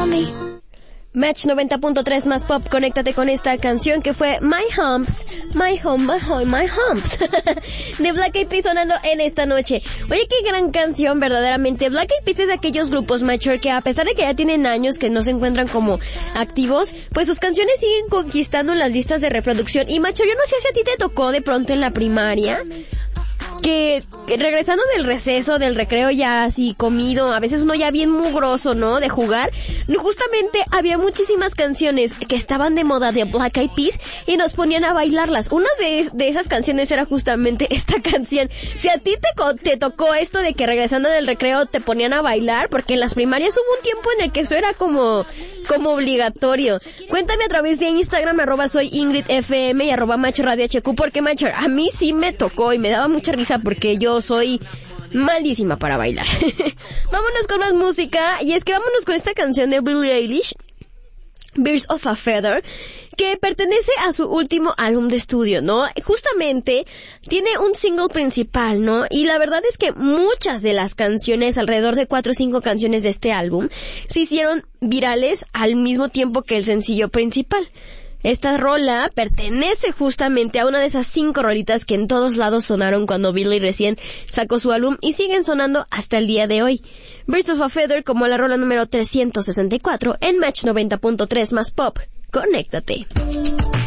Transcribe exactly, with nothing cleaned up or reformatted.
on me. Match noventa punto tres más pop, conéctate con esta canción que fue My Humps, My Home, My Home, My Humps de Black Eyed Peas sonando en esta noche. Oye, qué gran canción, verdaderamente. Black Eyed Peas es de aquellos grupos mature que a pesar de que ya tienen años que no se encuentran como activos, pues sus canciones siguen conquistando las listas de reproducción. Y macho, yo no sé si a ti te tocó de pronto en la primaria que, que regresando del receso, del recreo ya así comido, a veces uno ya bien mugroso, ¿no?, de jugar, justamente había muchísimas canciones que estaban de moda de Black Eyed Peas y nos ponían a bailarlas. Una de, de esas canciones era justamente esta canción. Si a ti te, te tocó esto de que regresando del recreo te ponían a bailar, porque en las primarias hubo un tiempo en el que eso era como, como obligatorio. Cuéntame a través de Instagram, arroba soy Ingrid F M y arroba Macho Radio H Q, porque Macho, a mí sí me tocó y me daba mucha risa porque yo soy malísima para bailar. Vámonos con más música, y es que vámonos con esta canción de Billie Eilish, Birds of a Feather, que pertenece a su último álbum de estudio, ¿no? Justamente tiene un single principal, ¿no? Y la verdad es que muchas de las canciones, alrededor de cuatro o cinco canciones de este álbum, se hicieron virales al mismo tiempo que el sencillo principal. Esta rola pertenece justamente a una de esas cinco rolitas que en todos lados sonaron cuando Billie recién sacó su álbum y siguen sonando hasta el día de hoy. Birds of a Feather como la rola número trescientos sesenta y cuatro en Match noventa punto tres más pop. Conéctate.